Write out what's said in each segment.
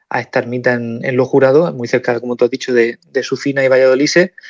a esta ermita en Los Jurados, muy cerca, como tú has dicho, de Sucina y Valladolid,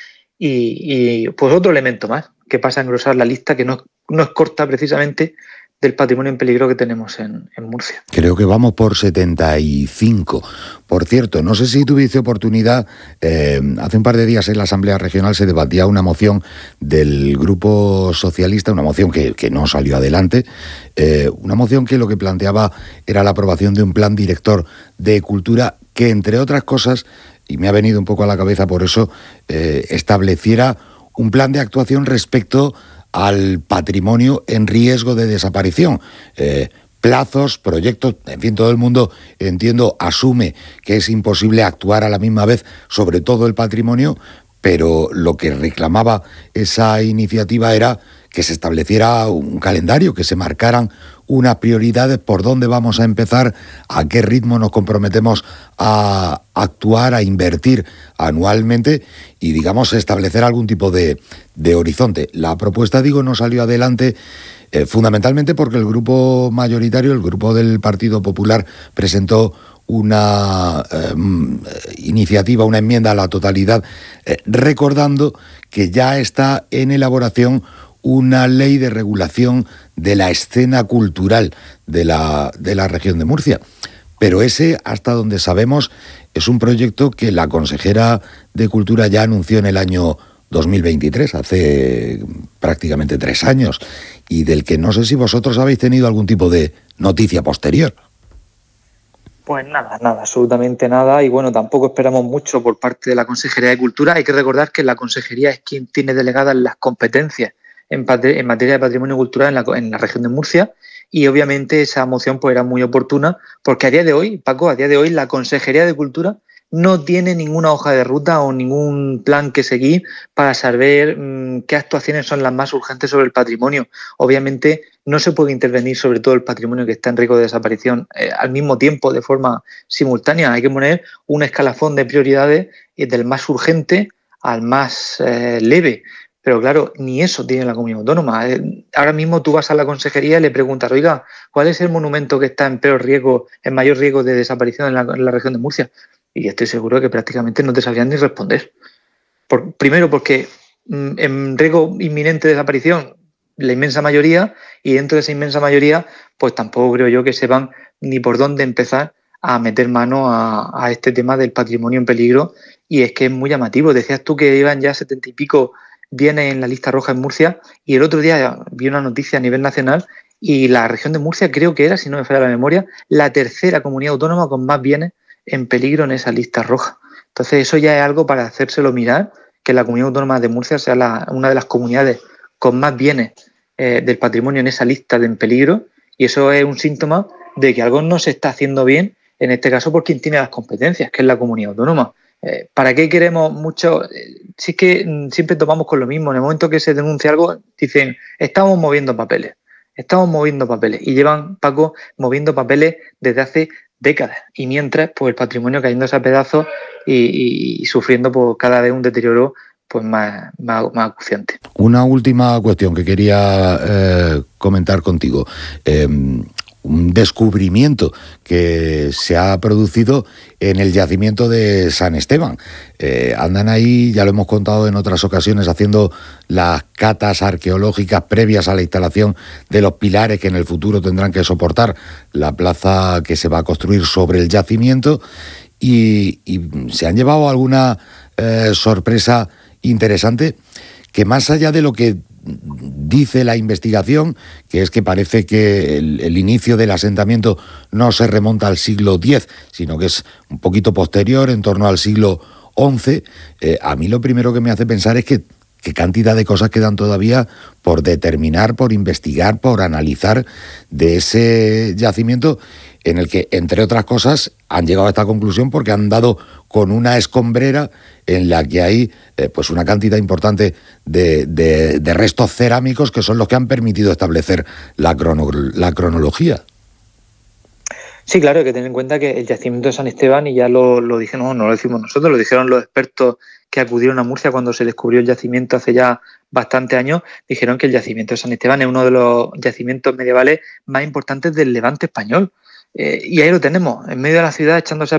y pues otro elemento más que pasa a engrosar la lista, que no es corta precisamente, del patrimonio en peligro que tenemos en Murcia. Creo que vamos por 75. Por cierto, no sé si tuviste oportunidad, hace un par de días en la Asamblea Regional se debatía una moción del Grupo Socialista, una moción que no salió adelante, una moción que lo que planteaba era la aprobación de un plan director de cultura que, entre otras cosas, y me ha venido un poco a la cabeza por eso, estableciera un plan de actuación respecto al patrimonio en riesgo de desaparición. Plazos, proyectos, en fin, todo el mundo, entiendo, asume que es imposible actuar a la misma vez sobre todo el patrimonio, pero lo que reclamaba esa iniciativa era que se estableciera un calendario, que se marcaran unas prioridades por dónde vamos a empezar, a qué ritmo nos comprometemos a actuar, a invertir anualmente y, digamos, establecer algún tipo de horizonte. La propuesta, digo, no salió adelante fundamentalmente porque el grupo mayoritario, el grupo del Partido Popular, presentó una iniciativa, una enmienda a la totalidad, recordando que ya está en elaboración una ley de regulación de la escena cultural de la región de Murcia. Pero ese, hasta donde sabemos, es un proyecto que la consejera de Cultura ya anunció en el año 2023, hace prácticamente 3 años, y del que no sé si vosotros habéis tenido algún tipo de noticia posterior. Pues nada, absolutamente nada, y bueno, tampoco esperamos mucho por parte de la Consejería de Cultura. Hay que recordar que la Consejería es quien tiene delegadas las competencias en materia de patrimonio cultural en la región de Murcia, y obviamente esa moción pues era muy oportuna, porque a día de hoy, Paco, la Consejería de Cultura no tiene ninguna hoja de ruta o ningún plan que seguir para saber qué actuaciones son las más urgentes sobre el patrimonio. Obviamente no se puede intervenir sobre todo el patrimonio que está en riesgo de desaparición al mismo tiempo, de forma simultánea. Hay que poner un escalafón de prioridades del más urgente al más leve. Pero claro, ni eso tiene la comunidad autónoma. Ahora mismo tú vas a la consejería y le preguntas, oiga, ¿cuál es el monumento que está en mayor riesgo de desaparición en la región de Murcia? Y estoy seguro de que prácticamente no te sabrían ni responder. Primero porque en riesgo inminente de desaparición la inmensa mayoría, y dentro de esa inmensa mayoría pues tampoco creo yo que sepan ni por dónde empezar a meter mano a este tema del patrimonio en peligro, y es que es muy llamativo. Decías tú que iban ya 70 y pico bienes en la lista roja en Murcia, y el otro día vi una noticia a nivel nacional y la región de Murcia creo que era, si no me falla la memoria, la tercera comunidad autónoma con más bienes en peligro en esa lista roja. Entonces eso ya es algo para hacérselo mirar, que la comunidad autónoma de Murcia sea una de las comunidades con más bienes del patrimonio en esa lista de en peligro, y eso es un síntoma de que algo no se está haciendo bien, en este caso por quien tiene las competencias, que es la comunidad autónoma. ¿Para qué queremos mucho? Si es que siempre tomamos con lo mismo. En el momento que se denuncia algo, dicen, estamos moviendo papeles, y llevan, Paco, moviendo papeles desde hace décadas, y mientras pues el patrimonio cayéndose a pedazos y sufriendo pues, cada vez un deterioro pues más acuciante. Una última cuestión que quería comentar contigo. Un descubrimiento que se ha producido en el yacimiento de San Esteban. Andan ahí, ya lo hemos contado en otras ocasiones, haciendo las catas arqueológicas previas a la instalación de los pilares que en el futuro tendrán que soportar la plaza que se va a construir sobre el yacimiento, y se han llevado alguna sorpresa interesante, que más allá de lo que dice la investigación, que es que parece que el inicio del asentamiento no se remonta al siglo X, sino que es un poquito posterior, en torno al siglo XI, a mí lo primero que me hace pensar es que qué cantidad de cosas quedan todavía por determinar, por investigar, por analizar de ese yacimiento, en el que, entre otras cosas, han llegado a esta conclusión porque han dado con una escombrera en la que hay pues una cantidad importante de restos cerámicos que son los que han permitido establecer la cronología. Sí, claro, hay que tener en cuenta que el yacimiento de San Esteban, y ya lo dijeron, no lo decimos nosotros, lo dijeron los expertos que acudieron a Murcia cuando se descubrió el yacimiento hace ya bastantes años, dijeron que el yacimiento de San Esteban es uno de los yacimientos medievales más importantes del Levante español. Y ahí lo tenemos, en medio de la ciudad, echándose a